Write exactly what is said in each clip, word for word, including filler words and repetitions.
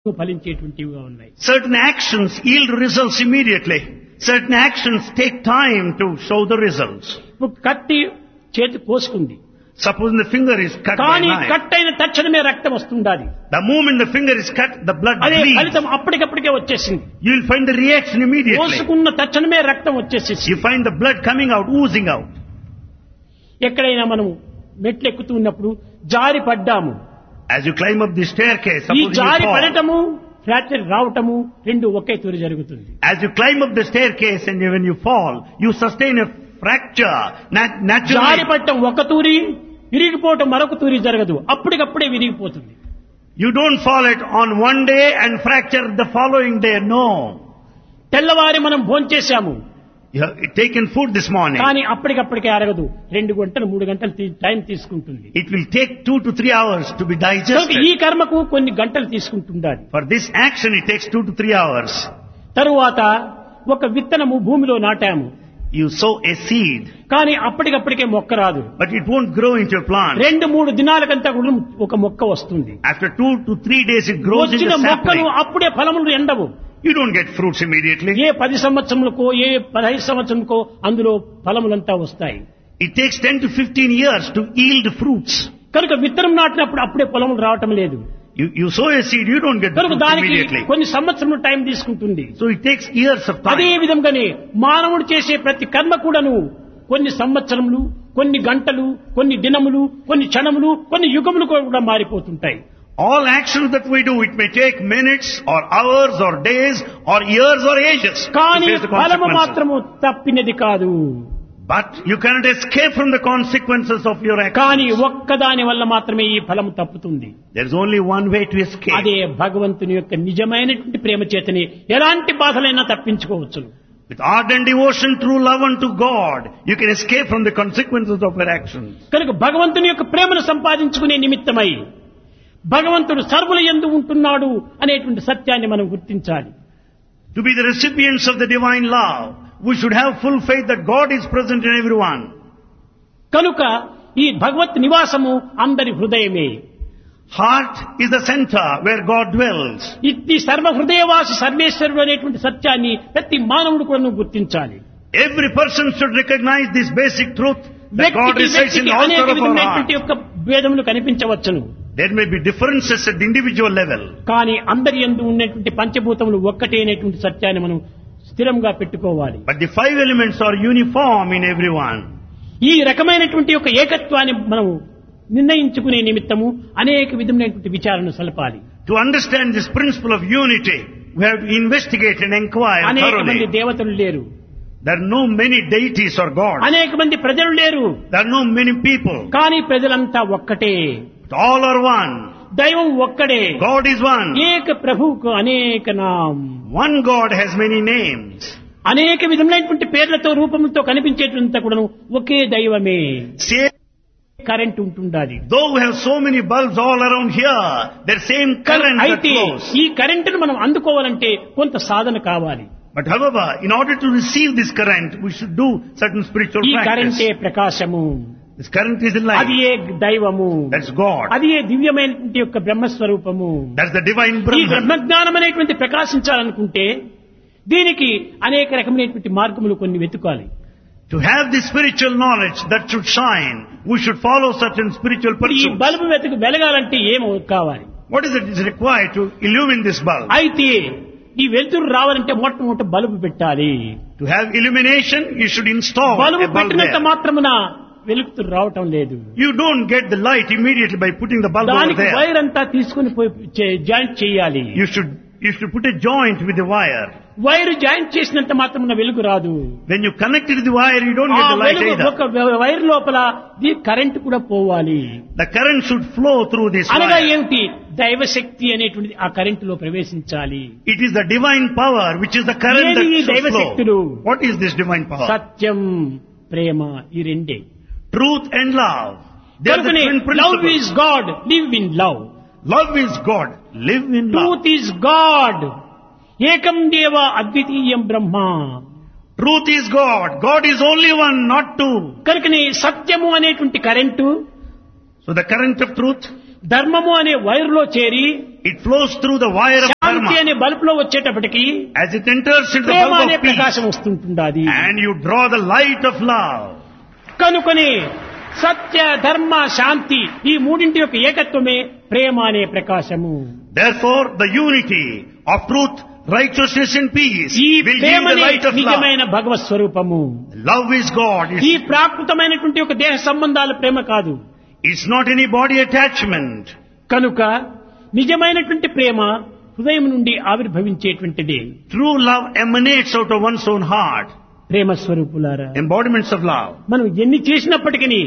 ఫలించేటువంటివిగా ఉన్నాయి. Certain actions yield results immediately. Certain actions take time to show the results. ఇప్పుడు కత్తి చేతి కోసుకుంది, Suppose the finger is cut by కానీ knife. Cut అయిన తక్షణమే రక్తం వస్తుండాలి. The moment the finger is cut, the blood అదే bleeds. ఫలితం అప్పటికప్పటికే వచ్చేసింది. You will find the reaction immediately. కోసుకున్న తక్షణమే రక్తం వచ్చేసేసి You find the blood coming out, oozing out. ఎక్కడైనా మనం మెట్లు ఎక్కుతూ ఉన్నప్పుడు జారి పడ్డాము, As you climb up the staircase, ఈ suppose you జారి fall. పడటము ఫ్రాక్చర్ రావటము రెండు ఒకే తూరి జరుగుతుంది. As you climb up the staircase and when you fall, you sustain a fracture nat- జారి naturally. పడటం ఒక తూరి, విరిగిపోవటం మరొక తూరి జరగదు, అప్పటికప్పుడే విరిగిపోతుంది. You don't fall it on one day and fracture the following day. No. తెల్లవారి మనం భోంచేశాము, You have taken food this morning. కానీ అప్పటికప్పటికే అరగదు, రెండు గంటలు మూడు గంటలు తీ- టైం తీసుకుంటుంది. It will take two to three hours to be కనుక digested. ఈ కర్మకు కొన్ని గంటలు తీసుకుంటుండాలి. For this action, it takes two to three hours. తరువాత ఒక విత్తనము భూమిలో నాటాము, You sow a seed, కానీ అప్పటికప్పటికే మొక్క రాదు. but it won't grow into a plant. రెండు మూడు దినాలకంతా కూడా ఒక మొక్క వస్తుంది. After two to three days, it grows into వచ్చిన a మొక్కలు sapling. అప్పుడే ఫలములు ఎండవు. You don't get fruits immediately. ఏ పది సంవత్సరములకో ఏ పదహైదు సంవత్సరములకో అందులో ఫలములంతా వస్తాయి. It takes ten to fifteen years to yield fruits. కనుక విత్తనం నాటినప్పుడు అప్పుడే ఫలములు రావటం లేదు. You, you sow a seed, you don't get the కనుక fruits దానికి immediately. కొన్ని సంవత్సరములు టైం తీసుకుంటుంది. So it takes years of అదే time. విధంగానే మానవుడు చేసే ప్రతి కర్మ కూడాను కొన్ని సంవత్సరములు, కొన్ని గంటలు, కొన్ని దినములు, కొన్ని క్షణములు, కొన్ని యుగములు కూడా మారిపోతుంటాయి. All actions that we do, it may take minutes or hours or days or years or ages to కానీ face the ఫలము consequences. మాత్రము తప్పినది కాదు. But you cannot escape from the consequences of your కానీ actions. ఒక్కదాని వల్ల మాత్రమే ఈ ఫలము తప్పుతుంది. There is only one way to escape. అదే భగవంతుని యొక్క నిజమైనటువంటి ప్రేమ చేతని ఎలాంటి బాధలైనా తప్పించుకోవచ్చు. With ardent devotion, true love unto God, you can escape from the consequences of your actions. కనుక భగవంతుని యొక్క ప్రేమను సంపాదించుకునే నిమిత్తమై భగవంతుడు సర్వుల యందు ఉంటున్నాడు అనేటువంటి సత్యాన్ని మనం గుర్తించాలి. To be the recipients of the divine love, we should have full faith that God is present in everyone. కనుక ఈ భగవత్ నివాసము అందరి హృదయమే. Heart is the center where God dwells. ఇట్టి సర్వ హృదయవాసి సర్వేశ్వరుడు అనేటువంటి సత్యాన్ని ప్రతి మానవుడు కూడా గుర్తించాలి. Every person should recognize this basic truth that God వ్యక్తికి resides in వ్యక్తికి the altar అనేక of our విధమైనటువంటి heart. యొక్క భేదములు కనిపించవచ్చును, There may be differences at the individual level. కానీ అందరి యందు ఉన్నటువంటి పంచభూతములు ఒక్కటే అనేటువంటి సత్యాన్ని మనం స్థిరంగా పెట్టుకోవాలి. But the five elements are uniform in everyone. ఈ రకమైనటువంటి యొక్క ఏకత్వాన్ని మనం నిర్ణయించుకునే నిమిత్తము అనేక విధమైనటువంటి విచారణ సలపాలి. To understand this principle of unity, we have to investigate and inquire అనేక మంది thoroughly. దేవతలు లేరు, There are no many deities or gods. అనేక మంది ప్రజలు లేరు, There are no many people. కానీ ప్రజలంతా ఒక్కటే. But all are one. దైవం ఒక్కడే. God is one. ఏక ప్రభువుకు అనేక నామ్. One God has many names. అనేక విధమైనటువంటి పేర్లతో రూపంతో కనిపించేటంతా కూడా ఒకే దైవమే. Same, కరెంట్ ఉంటుండాలి. though we have so many bulbs all around here, there is same current that అయితే flows. ఈ కరెంటును మనం అందుకోవాలంటే కొంత సాధన కావాలి. But however, in order to receive this current, we should do certain spiritual ఈ practice. కరెంటే Prakasam, This current is the అది light. ఏ దైవము, That's God. అది ఏ దివ్యమైనటువంటి యొక్క బ్రహ్మస్వరూపము. That's the divine ఈ Brahman. బ్రహ్మజ్ఞానం అనేటువంటి ప్రకాశించాలనుకుంటే దీనికి అనేక రకమైనటువంటి మార్గములు కొన్ని వెతుకాలి. To have this spiritual knowledge that should shine, we should follow certain spiritual ఈ pursuits. బల్బు వెతుకు వెలగాలంటే ఏం కావాలి? What is it is required to illumine this bulb? అయితే ఈ వెలుతురు రావాలంటే మొట్టమొదట బల్బు పెట్టాలి. To have illumination, you should install bulb a bulb పెట్టినంత there. మాత్రమున వెలుతురు రావటం లేదు. You don't get the light immediately by putting the bulb over దానికి there. వైర్ అంతా తీసుకుని పోయి చే- జాయింట్ చేయాలి. You should you should put a joint with the wire. Wire joint చేసినంత మాత్రమున వెలుగు రాదు. When you connect it to the wire, you don't ఆ get the light వెలుగు either. ఒక వైర్ లోపల ఈ కరెంట్ కూడా పోవాలి. The current should flow through this అనగా wire. ఏమిటి? దైవశక్తి అనేటువంటిది ఆ కరెంటులో ప్రవేశించాలి. It is the divine power which is the current ఏది ఈ that should దైవశక్తులు? flow. What is this divine power? సత్యం, ప్రేమ, ఈ రెండే. Truth and love. They are the కనుకనే twin love principles. Is God, live in love. Love is God. Live in love. Truth is God, ఏకం దేవ అద్వితీయం బ్రహ్మ. Truth is God. God is only one, not two. కనుకనే సత్యము అనేటువంటి current So the current of truth, ధర్మము అనే wire లో చేరి it flows through the wire of Shanti dharma. అనే బల్బులో వచ్చేటప్పటికి As it enters into the Prema bulb అనే of peace, ప్రకాశం వస్తుంటుంది. and you draw the light of love. కనుకొని సత్య ధర్మ శాంతి ఈ మూడింటి యొక్క ఏకత్వమే ప్రేమ అనే ప్రకాశము. Therefore, the unity of truth, righteousness and peace ఈ will give the ప్రేమనే light of love. నిజమైన భగవత్ స్వరూపము. Love is God. ఈ It's, ప్రాకృతమైనటువంటి ఒక దేహ సంబంధాల ప్రేమ కాదు. it's not any body attachment. కనుక నిజమైనటువంటి ప్రేమ హృదయం నుండి ఆవిర్భవించేటువంటిది. True love emanates out of one's own heart. ప్రేమ స్వరూపులారా, Embodiments of love. మనం ఎన్ని చేసినప్పటికీ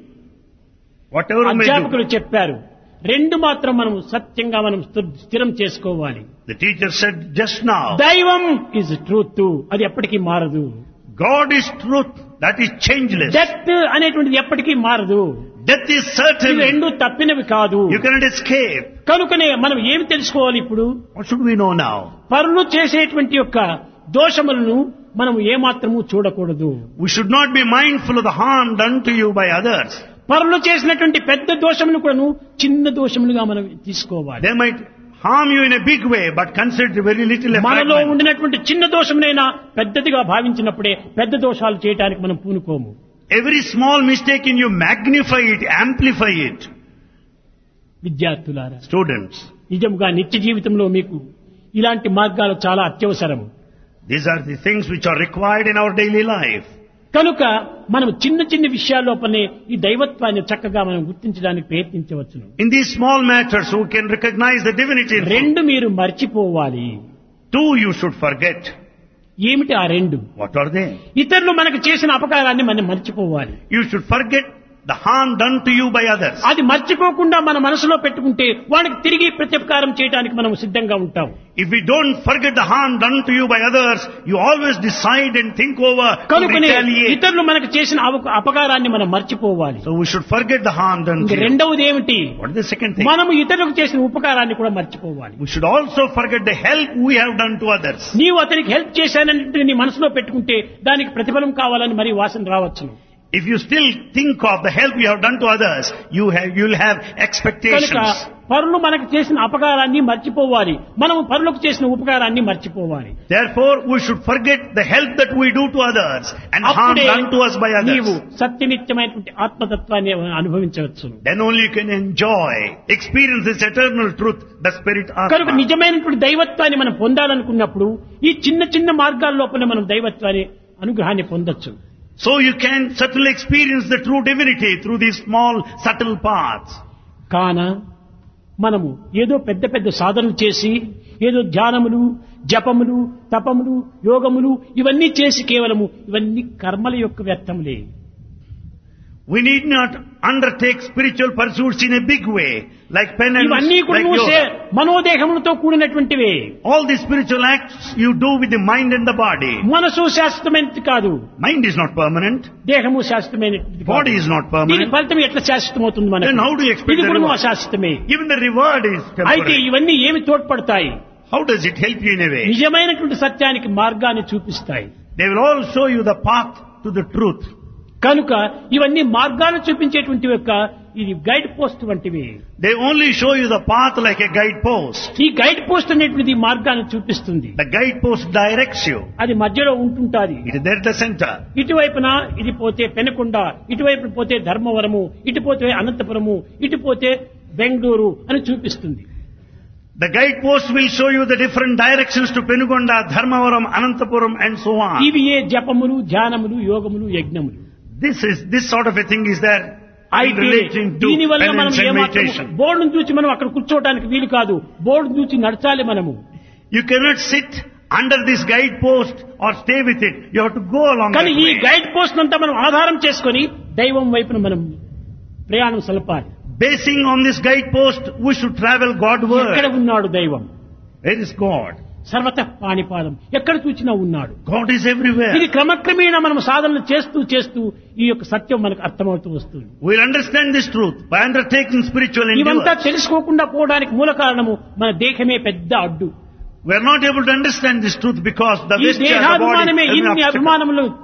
Whatever we may do. అధ్యాపకులు చెప్పారు, రెండు మాత్రం మనం సత్యంగా మనం స్థి- స్థిరం చేసుకోవాలి. The teacher said just now, దైవం ఇస్ ట్రూత్, అది ఎప్పటికీ మారదు. God is truth, that is changeless. Death అనేటువంటిది ఎప్పటికీ మారదు. Death is ఇవి certain. రెండు తప్పినవి కాదు. You cannot escape. కనుకనే మనం ఏమి తెలుసుకోవాలి ఇప్పుడు? What should we know now? పరులు చేసేటువంటి యొక్క దోషములను మనం ఏమాత్రము చూడకూడదు. We should not be mindful of the harm done to you by others. పరులు చేసినటువంటి పెద్ద దోషములు కూడాను చిన్న దోషములుగా మనం తీసుకోవాలి. They might harm you in a big way, but consider it very little a మనలో fragment. ఉండినటువంటి చిన్న దోషమునైనా పెద్దదిగా భావించినప్పుడే పెద్ద దోషాలు చేయడానికి మనం పూనుకోము. Every small mistake in you, magnify it, amplify it. విద్యార్థులారా, Students, నిజముగా నిత్య జీవితంలో మీకు ఇలాంటి మార్గాలు చాలా అత్యవసరము. these are the things which are required in our daily life. కనుక మనం చిన్న చిన్న విషయాల్లోపనే ఈ దైవత్వాన్ని చక్కగా మనం గుర్తించడానికి ప్రయత్నించవచ్చును. In these small matters, who can recognize the divinity in you? రెండు మీరు మర్చిపోవాలి. Two you should forget. ఏమిటి ఆ రెండు? What are they? ఇతరులు మనకు చేసిన అపకారాన్ని మనం మర్చిపోవాలి. You should forget the harm done to you by others. అది మర్చిపోకుండా మన మనసులో పెట్టుకుంటే వాడికి తిరిగి ప్రత్యుపకారం చేయడానికి మనం సిద్ధంగా ఉంటాం. If we don't forget the harm done to you by others, you always decide and think over to కనుకనే retaliate. ఇతరులు మనకు చేసిన అవ- అపకారాన్ని మనం మర్చిపోవాలి. So we should forget the harm done ఇంక to you. రెండవది ఏమిటి? What is the second thing? మనము ఇతరులకు చేసిన ఉపకారాన్ని కూడా మర్చిపోవాలి. We should also forget the help we have done to others. నీవు అతనికి హెల్ప్ చేశానంటే నీ మనసులో పెట్టుకుంటే దానికి ప్రతిఫలం కావాలని మరి వాసన రావచ్చును. If you still think of the help you have done to others, you have, you'll have కనుక expectations. పరులు మనకు చేసిన అపకారాన్ని మర్చిపోవాలి, మనము పరులకు చేసిన ఉపకారాన్ని మర్చిపోవాలి. Therefore, we should forget the help that we do to others and harm అప్పుడే done to us by నీవు others. సత్యనిత్యమైనటువంటి ఆత్మతత్వాన్ని అనుభవించవచ్చును. Then only you can enjoy, experience this eternal truth, the spirit కనుక Atma. నిజమైనటువంటి దైవత్వాన్ని మనం పొందాలనుకున్నప్పుడు ఈ చిన్న చిన్న మార్గాల లోపల మనం దైవత్వాన్ని అనుగ్రహాన్ని పొందొచ్చు. So you can certainly experience the true divinity through these small, subtle paths. కాన మనము ఏదో పెద్ద పెద్ద సాధనలు చేసి ఏదో ధ్యానములు జపములు తపములు యోగములు ఇవన్నీ చేసి కేవలము ఇవన్నీ కర్మల యొక్క వ్యర్థములే. We need not undertake spiritual pursuits in a big way, like penance, ఇవన్నీ కూడా like నువ్వు yoga. మనోదేహములతో కూడినటువంటివే. All these spiritual acts you do with the mind and the body. మనసు శాశ్వతమైనది కాదు, Mind is not permanent. దేహము శాశ్వతమైనది కాదు. Body is not దీని permanent. ఫలితం ఎట్లా శాశ్వతమవుతుంది మనకు? Then how do you expect ఇది the కూడా reward? అశాశ్వతమే. Even the reward is అయితే temporary. ఇవన్నీ ఏమి తోడ్పడతాయి? How does it help you in a way? నిజమైనటువంటి సత్యానికి మార్గాన్ని చూపిస్తాయి. They will all show you the path to the truth. కనుక ఇవన్నీ మార్గాలు చూపించేటువంటి యొక్క ఇది గైడ్ పోస్ట్ వంటివి. They only show you the path like a guidepost. ఈ గైడ్ పోస్ట్ అనేటువంటిది మార్గాన్ని చూపిస్తుంది. The guidepost directs you. అది మధ్యలో ఉంటుంటాది. It is there at the center. ఇటువైపున ఇది పోతే పెనుకొండ, ఇటువైపు పోతే ధర్మవరము, ఇటు పోతే అనంతపురము, ఇటు పోతే బెంగళూరు అని చూపిస్తుంది. The guidepost will show you the different directions to Penugonda, Dharmavaram, Anantapuram and so on. ఇవి ఏ జపములు ధ్యానములు యోగములు యజ్ఞములు. This is, this sort of a thing is there in అయితే relation to దీనివల్ల మనం penance and ఏమాత్రం meditation. బోర్డును చూసి మనం అక్కడ కూర్చోవడానికి వీలు కాదు, బోర్డు చూసి నడచాలి మనము. You cannot sit under this guidepost or stay with it. You have to go along కానీ that ఈ way. గైడ్ పోస్ట్ అంతా మనం ఆధారం చేసుకొని దైవం వైపున మనం ప్రయాణం సలపాలి. Basing on this guidepost, we should travel ఎక్కడ Godward. ఉన్నాడు దైవం? Where is God? సర్వత పాణిపాదం, ఎక్కడ చూచినా ఉన్నాడు. God is everywhere. ఇది క్రమక్రమేణా మనం సాధనలు చేస్తూ చేస్తూ ఈ యొక్క సత్యం మనకు అర్థమవుతూ వస్తుంది. We'll understand this truth by undertaking spiritual ఇవంతా endeavors. తెలుసుకోకుండా పోవడానికి మూల కారణము మన దేహమే పెద్ద అడ్డు. We are not able to understand this truth because the ఈ vesture of the body దేహాభిమానమే is an ఇన్ని obstacle. అభిమానములు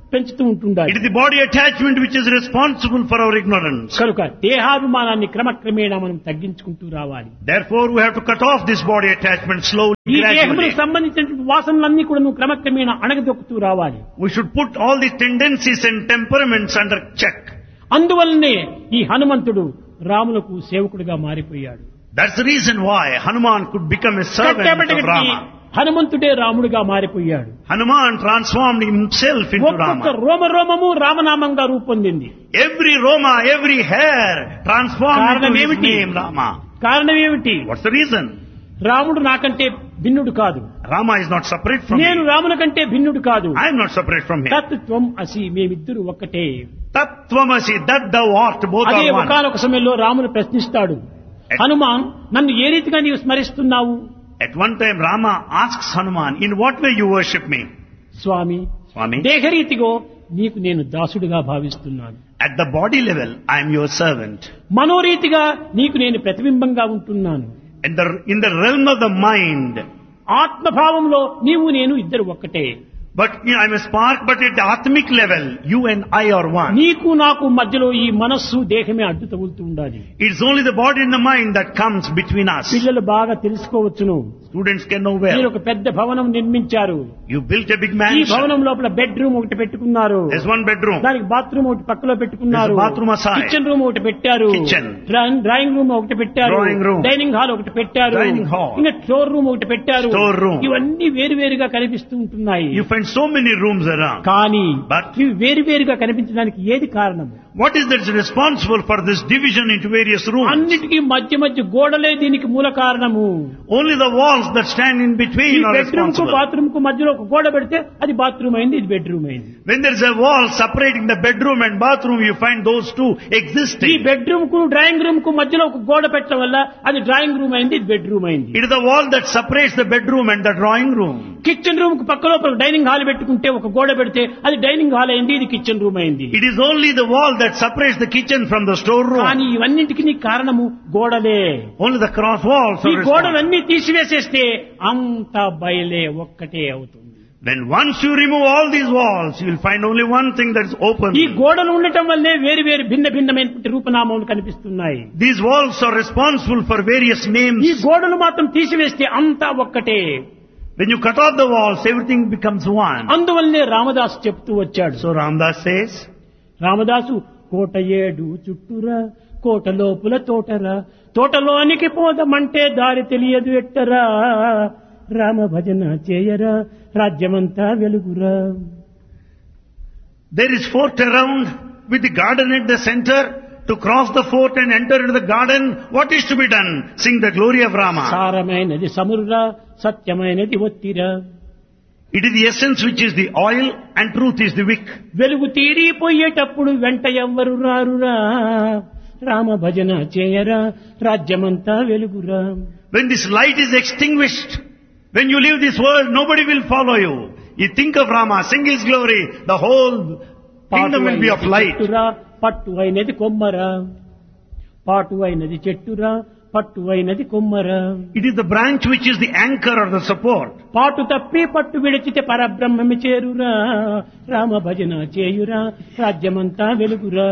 పెంచుతూ ఉంటుండాలి. It is the body attachment which is responsible for our ignorance. కనుక దేహాభిమానాన్ని క్రమక్రమేణా మనం తగ్గించుకుంటూ రావాలి. Therefore, we have to cut off this body attachment slowly, ఈ gradually. దేహములకు సంబంధించిన వాసనలన్నీ కూడా నువ్వు క్రమక్రమేణా అణగదొక్కుతూ రావాలి. We should put all these tendencies and temperaments under check. అందువల్లనే ఈ హనుమంతుడు రాములకు సేవకుడిగా మారిపోయాడు. That's the reason why Hanuman could become a servant of కట్టబెట్టగట్టి Rama. హనుమంతుడే రాముడిగా మారిపోయాడు. Hanuman transformed himself into ఒక్కొక్క Rama. రోమ రోమము రామనామంగా రూపొందింది. Every Roma, every hair transformed into his కారణమేమిటి? name Rama. కారణం ఏమిటి? What's the reason? రాముడు నాకంటే భిన్నుడు కాదు, Rama is not separate from నేను me. రాముని కంటే భిన్నుడు కాదు. I am not separate from him. తత్వం అసి, మేమిద్దరు ఒక్కటే. Tattvamasi, that thou art, both అదే are one. ఒకానొక సమయంలో రామును ప్రశ్నిస్తాడు, హనుమాన్ నన్ను ఏ రీతిగా నీవు స్మరిస్తున్నావు? At one time Rama asks Hanuman, in what way you worship me? Swamy, Swami, దేహరీతిగో నీకు నేను దాసుడిగా భావిస్తున్నాను. at the body level I am your servant. మనోరీతిగా నీకు నేను ప్రతిబింబంగా ఉంటున్నాను. In the, in the realm of the mind, ఆత్మభావంలో నీవు నేను ఇద్దరు ఒక్కటే. but you know, I am a spark, but at the atmic level, you and I are one. నీకు నాకు మధ్యలో ఈ మనస్సు దేహమే అడ్డు తగులుతూ ఉండాలి. It's only the body and the mind that comes between us. పిల్లలు బాగా తెలుసుకోవచ్చును. Students can know మీరు well. ఒక పెద్ద భవనం నిర్మించారు. You built a big ఈ mansion. భవనం లోపల బెడ్రూమ్ ఒకటి పెట్టుకున్నారు. There's one bedroom. దానికి బాత్రూమ్ ఒకటి పక్కలో పెట్టుకున్నారు. There's a bathroom aside. Kitchen room ఒకటి పెట్టారు. Kitchen. డ్రా- డ్రాయింగ్ రూమ్ ఒకటి పెట్టారు. Drawing room. డైనింగ్ హాల్ ఒకటి పెట్టారు. Dining hall. ఇంకా స్టోర్ రూమ్ ఒకటి పెట్టారు. Store room. ఇవన్నీ వేరు వేరుగా కనిపిస్తూ ఉంటున్నాయి. You find so many rooms around. కానీ But- ఇవి వేరు వేరుగా కనిపించడానికి ఏది కారణం? What is that is responsible for this division into various rooms? అన్నిటికీ మధ్య మధ్య గోడలే దీనికి మూల కారణము. Only the walls that stand in ఈ between are బెడ్రూమ్ కు responsible. బాత్రూమ్ కు మధ్యలో ఒక గోడ పెడితే అది బాత్రూమ్ అయింది, ఇది బెడ్రూమ్ అయింది. When there is a wall separating the bedroom and bathroom, you find those two ఈ existing. బెడ్రూమ్ కు డ్రాయింగ్ రూమ్ కు మధ్యలో ఒక గోడ పెట్టడం వల్ల అది డ్రాయింగ్ రూమ్ అయింది, ఇది బెడ్రూమ్ అయింది. It is the wall that separates the bedroom and the drawing room. Kitchen room కు పక్కలో ఒక డైనింగ్ హాల్ పెట్టుకుంటే ఒక గోడ పెడితే అది డైనింగ్ హాల్ అయింది, ఇది కిచెన్ రూమ్ అయింది. It is only the wall that separates the kitchen from the storeroom. కానీ ఇవన్నింటికి నీ కారణము గోడలే. Only the cross walls ఈ are responsible. గోడలన్నీ తీసివేసేస్తే అంత బయలే ఒక్కటే అవుతుంది. When once you remove all these walls, you will find only one thing that is open. ఈ గోడలు ఉండటం వల్లే వేరు వేరు భిన్న భిన్నమైనటువంటి రూపనామాలు కనిపిస్తున్నాయి. These walls are responsible for various ఈ names. గోడలు మాత్రం తీసివేస్తే అంతా ఒక్కటే. When you cut off the walls, everything becomes one. అందువల్లే రామదాసు చెప్తూ వచ్చాడు. So Ramdas says, రామదాసు కోట ఏడు చుట్టూరా, కోట లోపుల తోటరా, తోటలోనికి పోదమంటే దారి తెలియదు ఎట్టరా, రామ భజన చేయరా, రాజ్యమంతా వెలుగురా. there is fort around with the garden at the center. To cross the fort and enter into the garden, what is to be done? Sing the glory of Rama. సారమైనది సమురురా, సత్యమైనది ఒత్తిరా, It is the essence which is the oil and truth is the wick. వెలుగు తీరిపోయేటప్పుడు వెంట ఎవ్వరు రారురా, రామ భజన చేయరా, రాజ్యమంతా వెలుగురా. When this light is extinguished, when you leave this world, nobody will follow you. You think of Rama, sing his glory, the whole kingdom will be of light. చెట్టురా, పట్టు అయినది కొమ్మరా, పాటు అయినది చెట్టురా, పట్టు అయినది కొమ్మరా. It is the branch which is the anchor or the support. పాటు తప్పి పట్టు విడిచితే పరబ్రహ్మమి చేరురా, రామ భజన చేయురా, రాజ్యమంతా వెలుగురా.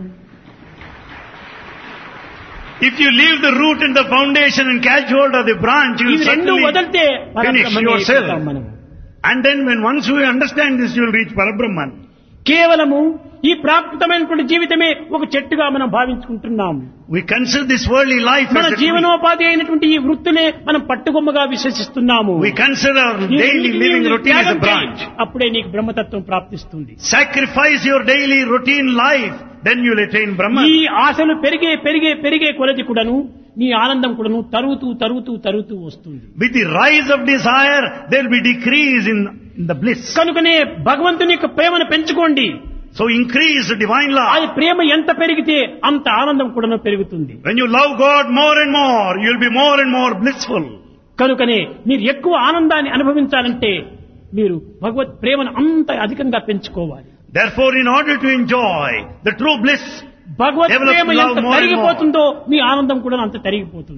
If you leave the root and the foundation and catch hold of the branch, you will ఇవి రెండు certainly వదిలితే finish పరబ్రహ్మమే yourself. అయిపోతాం మనం. And then when once you understand this, you will reach Parabrahman. కేవలము ఈ ప్రాకృతమైనటువంటి జీవితమే ఒక చెట్టుగా మనం భావించుకుంటున్నాం. We consider this worldly life మన as a tree. జీవనోపాధి అయినటువంటి ఈ వృత్తినే మనం పట్టుకొమ్మగా విశ్వసిస్తున్నాము. We consider our daily living routine as a branch. అప్పుడే నీకు బ్రహ్మతత్వం ప్రాప్తిస్తుంది. Sacrifice your daily routine life, then you will attain Brahman. ఈ ఆశలు పెరిగే పెరిగే పెరిగే కొలది కూడాను నీ ఆనందం కూడాను తరుగుతూ తరుగుతూ తరుగుతూ వస్తుంది. With the rise of desire, there will be decrease in, in the bliss. కనుకనే భగవంతుని యొక్క ప్రేమను పెంచుకోండి. So increase the divine love. అది ప్రేమ ఎంత పెరిగితే అంత ఆనందం కూడాను పెరుగుతుంది. When you love God more and more, you will be more and more blissful. కనుకనే మీరు ఎక్కువ ఆనందాన్ని అనుభవించాలంటే మీరు భగవత్ ప్రేమను అంత అధికంగా పెంచుకోవాలి. Therefore, in order to enjoy the true bliss, Bhagwat develop Prema love ఎంత more and తరిగిపోతుందో మీ ఆనందం కూడా అంత తరిగిపోతుంది.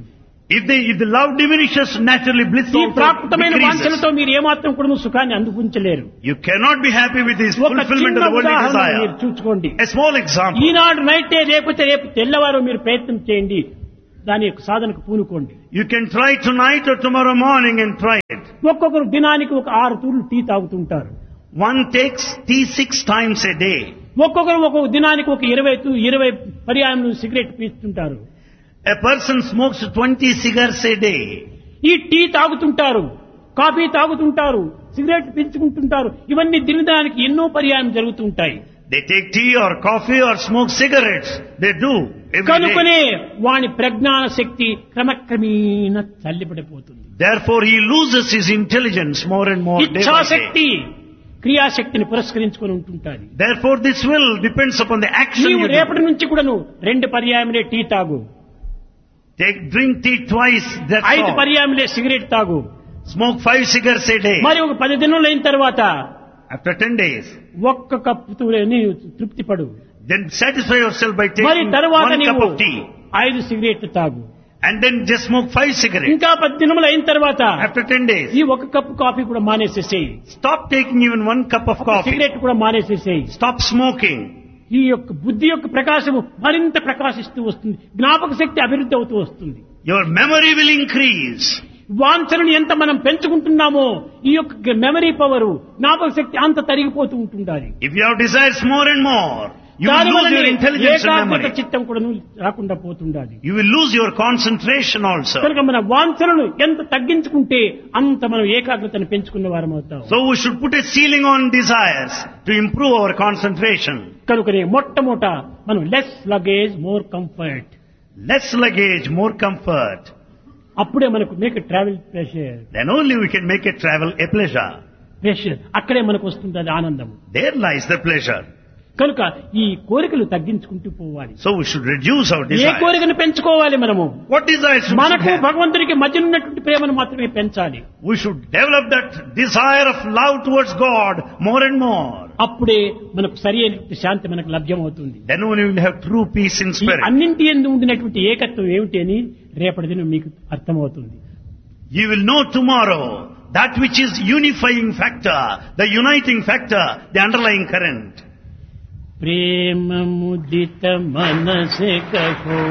If the, if the love diminishes, naturally bliss ఈ also ప్రాకృతమైన decreases. వాంఛలతో మీరు ఏమాత్రం కూడా సుఖాన్ని అందుకుంచలేరు. You cannot be happy with this ఒక fulfillment of చిన్న the worldly ఉదాహరణ మీరు desire. చూసుకోండి. A small example. ఈనాడు నైటే లేకపోతే రేపు తెల్లవారు మీరు ప్రయత్నం చేయండి, దాని యొక్క సాధనకు పూనుకోండి. You can try tonight or tomorrow morning and try it. ఒక్కొక్కరు దినానికి ఒక ఆరు తూర్లు tea తాగుతుంటారు. One takes tea six times a day. ఒక్కొక్కరు ఒక్కొక్క దినానికి ఒక ఇరవై తూ- ఇరవై పర్యాయం cigarette పీస్తుంటారు. A person smokes twenty cigars a day. ఈ టీ తాగుతుంటారు, కాఫీ తాగుతుంటారు, సిగరెట్ పీల్చుకుంటుంటారు. ఇవన్నీ దినదానికి ఎన్నో పర్యాయం జరుగుతుంటాయి. They take tea or coffee or smoke cigarettes. They do every కనుకనే day. వాని ప్రజ్ఞాన శక్తి క్రమక్రమేణ తల్లిపడిపోతుంది. Therefore he loses his intelligence more and more day by day. ఇచ్ఛాశక్తి క్రియాశక్తిని పురస్కరించుకొని ఉంటుంటారు. Therefore this will depends upon the action నీవు you do. రేపటి నుంచి కూడా నువ్వు రెండు పర్యాయములే టీ తాగు, Take, drink tea twice, that's ఐదు all. పర్యాయములే సిగరెట్ తాగు, Smoke five cigars a day. మరి ఒక పది దినాలు అయిన తర్వాత After ten days, ఒక్క కప్పు నీవు తృప్తి పడు, then satisfy yourself by మరి taking తర్వాత one cup నీవు of tea. ఐదు సిగరెట్లు తాగు, And then just smoke five cigarettes. ఇంకా పది దినములు అయిన తర్వాత After ten days, ఈ ఒక కప్పు కాఫీ కూడా మానేసేసేయి, stop taking even one cup of coffee. Cigarette కూడా మానేసేసేయి. Stop smoking. ఈ యొక్క బుద్ధి యొక్క ప్రకాశము మరింత ప్రకాశిస్తూ వస్తుంది, జ్ఞాపక శక్తి అభివృద్ధి అవుతూ వస్తుంది. Your memory will increase. వాంఛలను ఎంత మనం పెంచుకుంటున్నామో ఈ యొక్క మెమరీ పవర్, జ్ఞాపక శక్తి అంత తరిగిపోతూ ఉంటుండాలి. If you have desires more and more, you will దానివల్ల lose your intelligence and ఏకాగ్రత memory. చిత్తం కూడా రాకుండా పోతుండాలి. You will lose your concentration also. కనుక మన వాంఛలను ఎంత తగ్గించుకుంటే అంత మనం ఏకాగ్రతను పెంచుకున్న వారం అవుతాం. So we should put a ceiling on desires to improve our concentration. కనుకనే మొట్టమొదట మనం less luggage more comfort, Less luggage, more comfort. అప్పుడే మనకు make travel pressure Then only we can make a travel a pleasure. Pressure అక్కడే మనకు వస్తుంది అది ఆనందం. There lies the pleasure. కనుక ఈ కోరికలు తగ్గించుకుంటూ పోవాలి. So we should reduce our A desires. కోరికను పెంచుకోవాలి మనము? What desires should we మనకు have? భగవంతుడికి మధ్య ఉన్నటువంటి ప్రేమను మాత్రమే పెంచాలి. We should develop that desire of love towards God more and more. అప్పుడే మనకు సరి అయినటువంటి శాంతి మనకు లభ్యమవుతుంది. Then only we will have true peace in ఈ spirit. అన్నింటి యందు ఉండినటువంటి ఏకత్వం ఏమిటి అని రేపటి దినం మీకు అర్థమవుతుంది. You will know tomorrow that which is unifying factor, the uniting factor, the underlying current. ప్రేమ ముదిత మనసే కహో